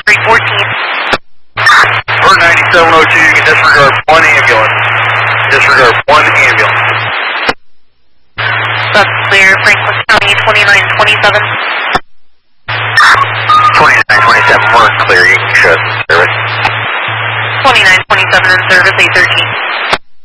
For 9702, you can disregard one ambulance. Disregard one ambulance. That's clear. Franklin County 2927. 2927, we're clear. You can shut service. 2927 in service, 813.